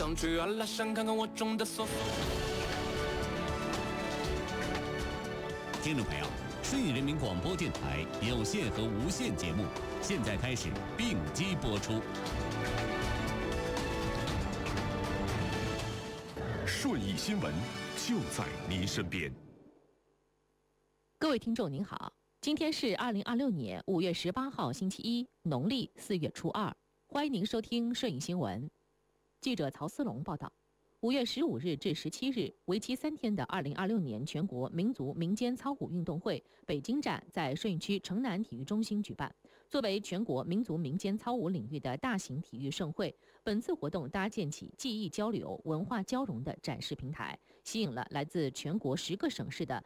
上去，阿拉想看看我种的搜索。 听众朋友，顺义人民广播电台有线和无线节目现在开始并机播出。 顺义新闻就在您身边。 各位听众您好，今天是2026年5月18号星期一，农历4月初2，欢迎您收听顺义新闻。记者曹思龙报道，5月15日至17日，为期3天的2026年全国民族民间操舞运动会北京站在顺义区城南体育中心举办。作为全国民族民间操舞领域的大型体育盛会，本次活动搭建起技艺交流、文化交融的展示平台，吸引了来自全国10个省市的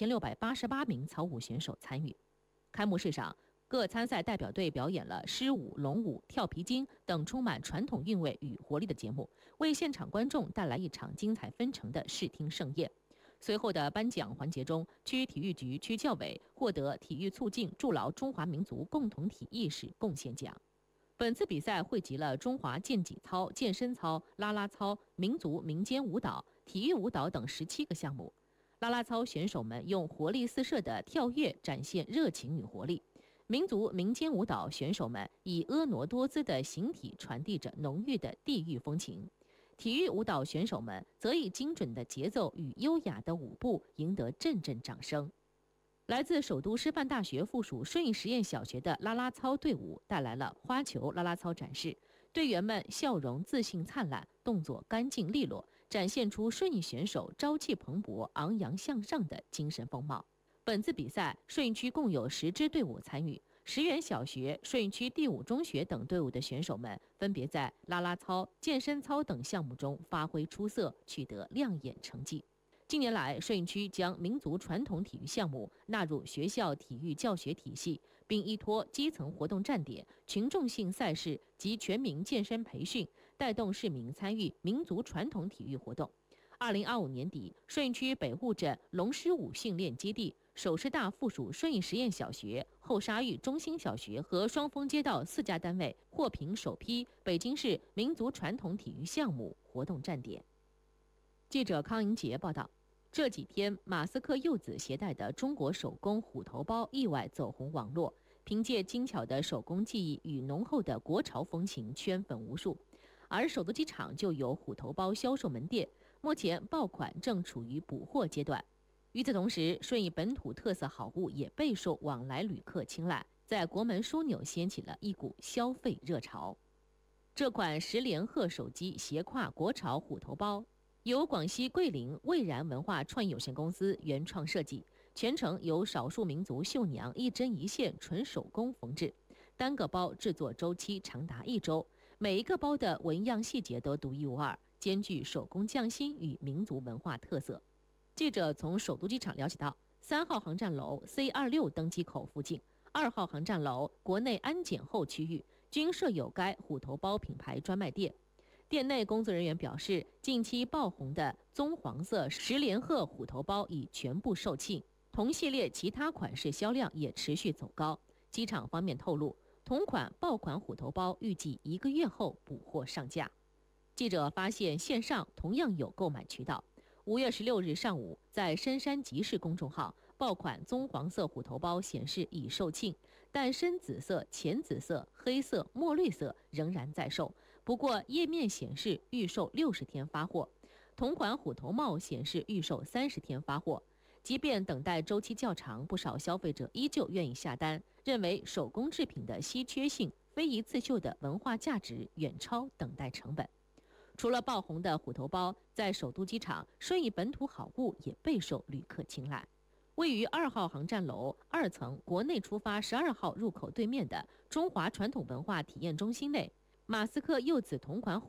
2688名操舞选手参与。开幕式上，各参赛代表队表演了狮舞、龙舞、跳皮筋等充满传统韵味与活力的节目，为现场观众带来一场精彩纷呈的视听盛宴。随后的颁奖环节中，区体育局区教委获得体育促进筑牢中华民族共同体意识贡献奖。本次比赛汇集了中华健己操、健身操、啦啦操、民族民间舞蹈、体育舞蹈等17个项目。啦啦操选手们用活力四射的跳跃展现热情与活力，民族民间舞蹈选手们以婀娜多姿的形体传递着浓郁的地域风情，体育舞蹈选手们则以精准的节奏与优雅的舞步赢得阵阵掌声。来自首都师范大学附属顺义实验小学的啦啦操队伍带来了花球啦啦操展示，队员们笑容自信灿烂，动作干净利落，展现出顺义选手朝气蓬勃、昂扬向上的精神风貌。本次比赛，顺义区共有10支队伍参与，石原小学、顺义区第5中学等队伍的选手们分别在啦啦操、健身操等项目中发挥出色，取得亮眼成绩。近年来，顺义区将民族传统体育项目纳入学校体育教学体系，并依托基层活动站点、群众性赛事及全民健身培训，带动市民参与民族传统体育活动。2025年底，顺义区北户镇龙狮舞训练基地、首师大附属顺义实验小学、后沙峪中心小学和双峰街道4家单位获评首批北京市民族传统体育项目活动站点。记者康莹杰报道，这几天马斯克幼子携带的中国手工虎头包意外走红网络，凭借精巧的手工技艺与浓厚的国潮风情圈粉无数。而首都机场就有虎头包销售门店，目前爆款正处于补货阶段。与此同时，顺义本土特色好物也备受往来旅客青睐，在国门枢纽掀起了一股消费热潮。这款10连鹤手机斜挎国潮虎头包，由广西桂林蔚然文化创意有限公司原创设计，全程由少数民族绣娘一针一线纯手工缝制，单个包制作周期长达1周，每一个包的纹样细节都独一无二，兼具手工匠心与民族文化特色。记者从首都机场了解到，3号航站楼 C26 登机口附近、2号航站楼国内安检后区域均设有该虎头包品牌专卖店。店内工作人员表示，近期爆红的棕黄色10连鹤虎头包已全部售罄，同系列其他款式销量也持续走高。机场方面透露，同款爆款虎头包预计1个月后补货上架。记者发现线上同样有购买渠道。5月16日上午，在深山集市公众号，爆款棕黄色虎头包显示已售罄，但深紫色、浅紫色、黑色、墨绿色仍然在售。不过页面显示预售60天发货，同款虎头帽显示预售30天发货。即便等待周期较长，不少消费者依旧愿意下单，认为手工制品的稀缺性、非一次秀的文化价值远超等待成本。除了爆红的虎头包，在首都机场，顺义本土好物也备受旅客青睐。位于2号航站楼2层国内出发12号入口对面的中华传统文化体验中心内，马斯克幼子同款虎